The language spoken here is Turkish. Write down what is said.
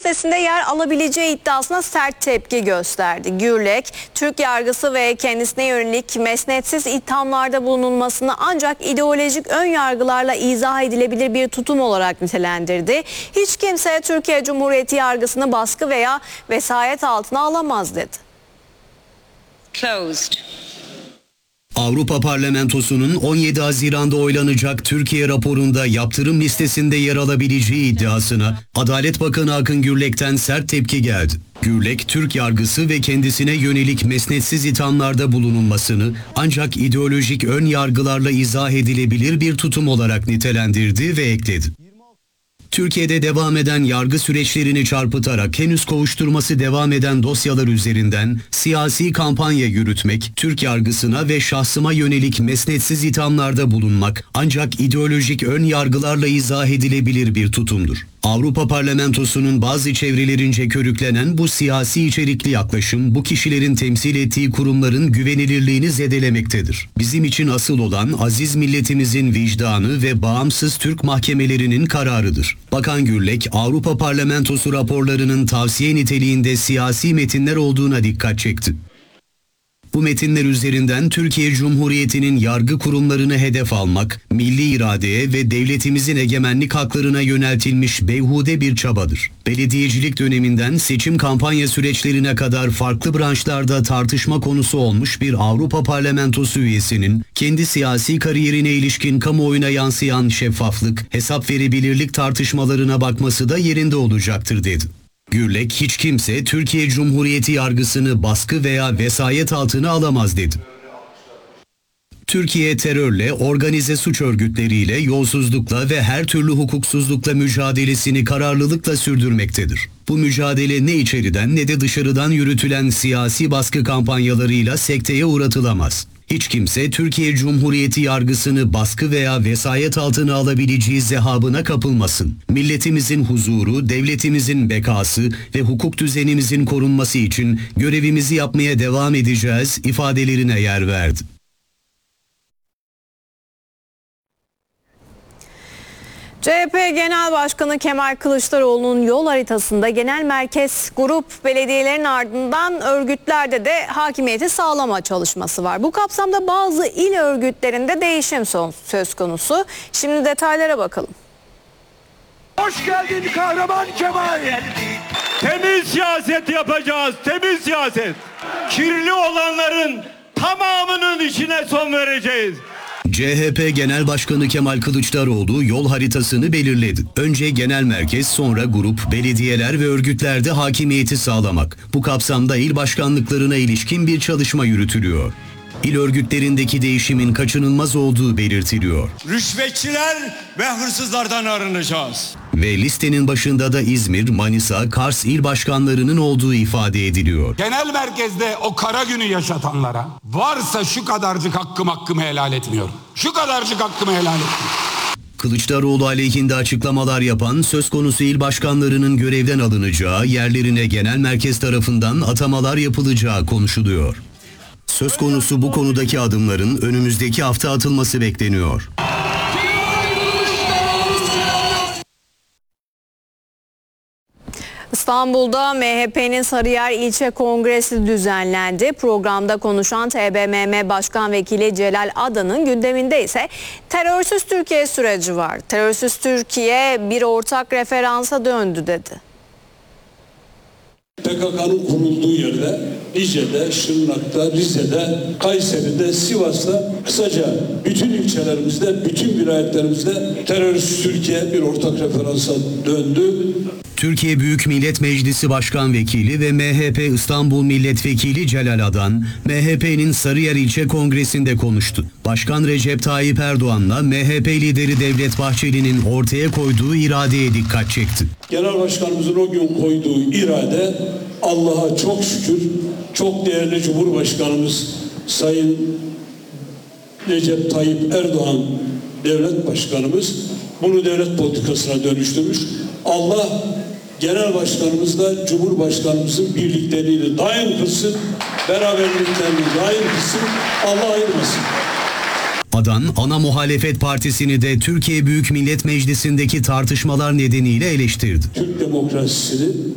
listesinde yer alabileceği iddiasına sert tepki gösterdi. Gürlek, Türk yargısı ve kendisine yönelik mesnetsiz ithamlarda bulunulmasını ancak ideolojik ön yargılarla izah edilebilir bir tutum olarak nitelendirdi. Hiç kimse Türkiye Cumhuriyeti yargısını baskı veya vesayet altına alamaz dedi. Closed. Avrupa Parlamentosu'nun 17 Haziran'da oylanacak Türkiye raporunda yaptırım listesinde yer alabileceği iddiasına Adalet Bakanı Akın Gürlek'ten sert tepki geldi. Gürlek, Türk yargısı ve kendisine yönelik mesnetsiz ithamlarda bulunulmasını ancak ideolojik ön yargılarla izah edilebilir bir tutum olarak nitelendirdi ve ekledi. Türkiye'de devam eden yargı süreçlerini çarpıtarak henüz kovuşturması devam eden dosyalar üzerinden siyasi kampanya yürütmek, Türk yargısına ve şahsıma yönelik mesnetsiz ithamlarda bulunmak ancak ideolojik ön yargılarla izah edilebilir bir tutumdur. Avrupa Parlamentosu'nun bazı çevrelerince körüklenen bu siyasi içerikli yaklaşım bu kişilerin temsil ettiği kurumların güvenilirliğini zedelemektedir. Bizim için asıl olan aziz milletimizin vicdanı ve bağımsız Türk mahkemelerinin kararıdır. Bakan Gürlek, Avrupa Parlamentosu raporlarının tavsiye niteliğinde siyasi metinler olduğuna dikkat çekti. Bu metinler üzerinden Türkiye Cumhuriyeti'nin yargı kurumlarını hedef almak, milli iradeye ve devletimizin egemenlik haklarına yöneltilmiş beyhude bir çabadır. Belediyecilik döneminden seçim kampanya süreçlerine kadar farklı branşlarda tartışma konusu olmuş bir Avrupa Parlamentosu üyesinin kendi siyasi kariyerine ilişkin kamuoyuna yansıyan şeffaflık, hesap verebilirlik tartışmalarına bakması da yerinde olacaktır dedi. Gürlek, hiç kimse Türkiye Cumhuriyeti yargısını baskı veya vesayet altına alamaz dedi. Türkiye terörle, organize suç örgütleriyle, yolsuzlukla ve her türlü hukuksuzlukla mücadelesini kararlılıkla sürdürmektedir. Bu mücadele ne içeriden ne de dışarıdan yürütülen siyasi baskı kampanyalarıyla sekteye uğratılamaz. Hiç kimse Türkiye Cumhuriyeti yargısını baskı veya vesayet altına alabileceği zehabına kapılmasın. Milletimizin huzuru, devletimizin bekası ve hukuk düzenimizin korunması için görevimizi yapmaya devam edeceğiz ifadelerine yer verdi. CHP Genel Başkanı Kemal Kılıçdaroğlu'nun yol haritasında genel merkez grup belediyelerin ardından örgütlerde de hakimiyeti sağlama çalışması var. Bu kapsamda bazı il örgütlerinde değişim söz konusu. Şimdi detaylara bakalım. Hoş geldin kahraman Kemal. Temiz siyaset yapacağız, temiz siyaset. Kirli olanların tamamının işine son vereceğiz. CHP Genel Başkanı Kemal Kılıçdaroğlu yol haritasını belirledi. Önce genel merkez, sonra grup, belediyeler ve örgütlerde hakimiyeti sağlamak. Bu kapsamda il başkanlıklarına ilişkin bir çalışma yürütülüyor. İl örgütlerindeki değişimin kaçınılmaz olduğu belirtiliyor. Rüşvetçiler ve hırsızlardan arınacağız. Ve listenin başında da İzmir, Manisa, Kars il başkanlarının olduğu ifade ediliyor. Genel merkezde o kara günü yaşatanlara varsa şu kadarcık hakkımı helal etmiyorum. Şu kadarcık hakkımı helal etmiyorum. Kılıçdaroğlu aleyhinde açıklamalar yapan söz konusu il başkanlarının görevden alınacağı, yerlerine genel merkez tarafından atamalar yapılacağı konuşuluyor. Söz konusu bu konudaki adımların önümüzdeki hafta atılması bekleniyor. İstanbul'da MHP'nin Sarıyer İlçe Kongresi düzenlendi. Programda konuşan TBMM Başkan Vekili Celal Adan'ın gündeminde ise terörsüz Türkiye süreci var. Terörsüz Türkiye bir ortak referansa döndü dedi. PKK'nın kurulduğu yerde Lice'de, Şırnak'ta, Rize'de, Kayseri'de, Sivas'ta, kısaca bütün ilçelerimizde, bütün vilayetlerimizde terörist Türkiye bir ortak referansa döndü. Türkiye Büyük Millet Meclisi Başkan Vekili ve MHP İstanbul Milletvekili Celal Adan, MHP'nin Sarıyer İlçe Kongresi'nde konuştu. Başkan Recep Tayyip Erdoğan'la MHP lideri Devlet Bahçeli'nin ortaya koyduğu iradeye dikkat çekti. Genel Başkanımızın o gün koyduğu irade, Allah'a çok şükür, çok değerli Cumhurbaşkanımız Sayın Recep Tayyip Erdoğan Devlet Başkanımız bunu devlet politikasına dönüştürmüş. Allah Genel Başkanımızla Cumhurbaşkanımızın birlikteliğini daim kılsın, beraberliklerini daim kılsın, Allah ayırmasın. Adan, ana muhalefet partisini de Türkiye Büyük Millet Meclisi'ndeki tartışmalar nedeniyle eleştirdi. Türk demokrasisini